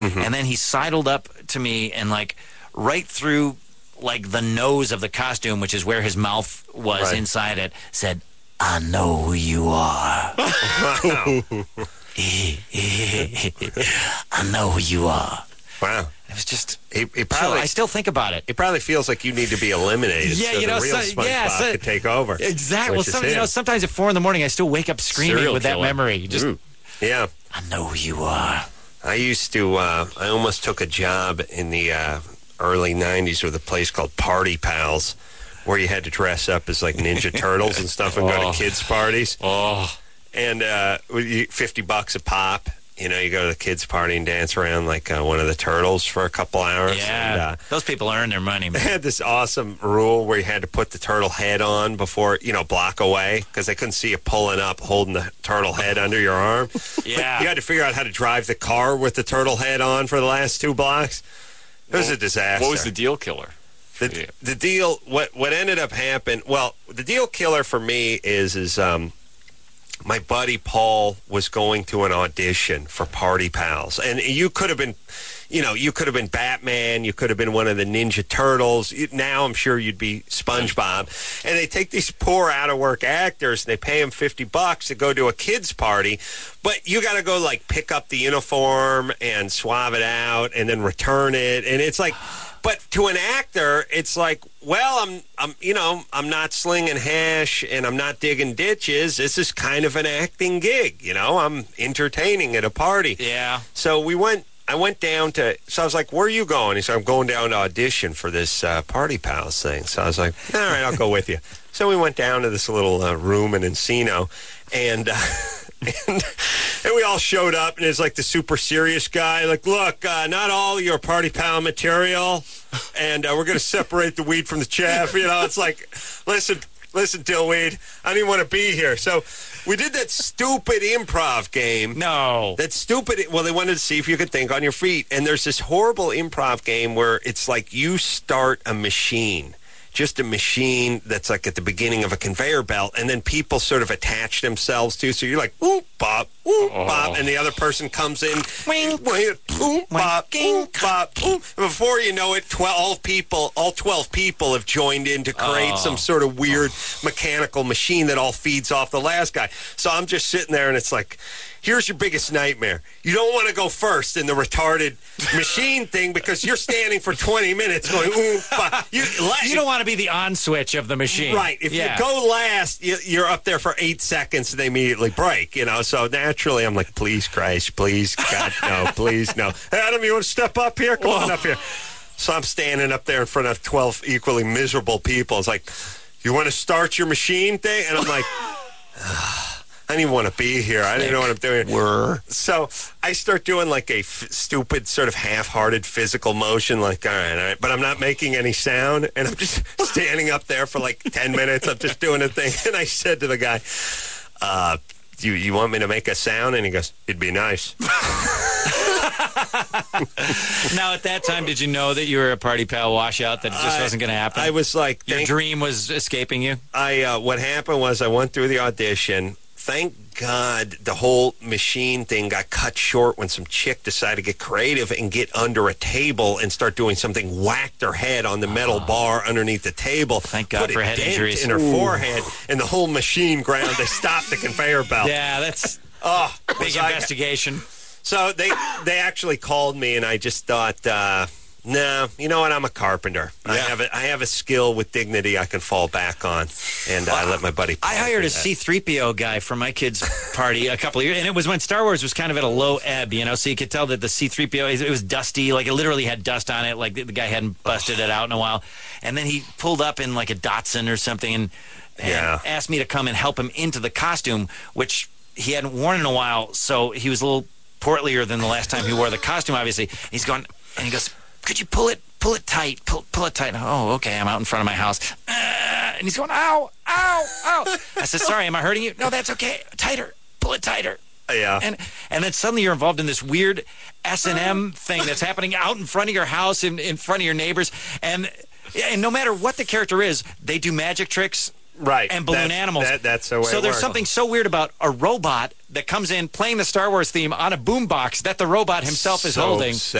and then he sidled up to me and like right through like the nose of the costume, which is where his mouth was inside it, said, "I know who you are." I know who you are. Wow. It was just... He probably, I still think about it. It probably feels like you need to be eliminated so the real SpongeBob could take over. Exactly. Well, sometimes at 4 in the morning, I still wake up screaming Serial with killer. that memory. Just, Yeah. I know who you are. I used to, I almost took a job in the early 90s with a place called Party Pals, where you had to dress up as like Ninja Turtles and stuff and go to kids' parties. Oh. And $50 a pop. You know, you go to the kids' party and dance around like one of the turtles for a couple hours. Yeah, and, those people earn their money, they man. had this awesome rule where you had to put the turtle head on before, block away, because they couldn't see you pulling up, holding the turtle head under your arm. Yeah. You had to figure out how to drive the car with the turtle head on for the last 2 blocks. It was a disaster. What was the deal killer? The deal, what ended up happening, well, the deal killer for me is my buddy Paul was going to an audition for Party Pals. And you could have been, you could have been Batman. You could have been one of the Ninja Turtles. Now I'm sure you'd be SpongeBob. And they take these poor out-of-work actors, and they pay them $50 to go to a kid's party. But you got to go, like, pick up the uniform and swab it out and then return it. And it's like... But to an actor, it's like, well, I'm not slinging hash and I'm not digging ditches. This is kind of an acting gig, I'm entertaining at a party. Yeah. So I went down to, so I was like, where are you going? He said, I'm going down to audition for this Party Pals thing. So I was like, all right, I'll go with you. So we went down to this little room in Encino, and we all showed up, and it's like the super serious guy, like, look, not all your Party Pal material, and we're going to separate the weed from the chaff. It's like, listen, Dillweed, I don't even want to be here. So we did that stupid improv game. No. That stupid, well, they wanted to see if you could think on your feet. And there's this horrible improv game where it's like you start a machine. Just a machine that's like at the beginning of a conveyor belt, and then people sort of attach themselves to. So you're like, oop, bop, and the other person comes in, oop, bop, oop. Before you know it, 12 people have joined in to create some sort of weird mechanical machine that all feeds off the last guy. So I'm just sitting there, and it's like, here's your biggest nightmare. You don't want to go first in the retarded machine thing because you're standing for 20 minutes going, ooh, you don't want to be the on switch of the machine. Right. If you go last, you're up there for 8 seconds and they immediately break, So naturally, I'm like, please, Christ, please, God, no, please, no. Hey, Adam, you want to step up here? Come on up here. So I'm standing up there in front of 12 equally miserable people. It's like, you want to start your machine thing? And I'm like, I didn't even want to be here. I didn't know what I'm doing. So I start doing like a stupid sort of half-hearted physical motion, like, all right, but I'm not making any sound, and I'm just standing up there for like 10 minutes. I'm just doing a thing, and I said to the guy, you want me to make a sound? And he goes, it'd be nice. Now, at that time, did you know that you were a Party Pal washout, that it just wasn't going to happen? I was like... Your dream was escaping you? What happened was I went through the audition. Thank God the whole machine thing got cut short when some chick decided to get creative and get under a table and start doing something, whacked her head on the metal bar underneath the table. Thank God for head injuries. In her forehead, and the whole machine ground. They stopped the conveyor belt. Yeah, that's big investigation. So they actually called me, and I just thought... No, you know what? I'm a carpenter. Yeah. I have a skill with dignity I can fall back on, and I let my buddy. I hired a C-3PO guy for my kids' party a couple of years, and it was when Star Wars was kind of at a low ebb, so you could tell that the C-3PO, it was dusty, like it literally had dust on it, like the guy hadn't busted it out in a while, and then he pulled up in like a Datsun or something, and asked me to come and help him into the costume, which he hadn't worn in a while, so he was a little portlier than the last time he wore the costume, obviously. He's going, and he goes, could you pull it tight, pull it tight. Oh, okay, I'm out in front of my house. And he's going, ow, ow, ow. I said, sorry, am I hurting you? No, that's okay. Tighter, pull it tighter. Yeah. And then suddenly you're involved in this weird S&M thing that's happening out in front of your house, in front of your neighbors. And no matter what the character is, they do magic tricks. Right. And balloon animals. That's the way So there's something so weird about a robot that comes in playing the Star Wars theme on a boombox that the robot himself is holding. Sad.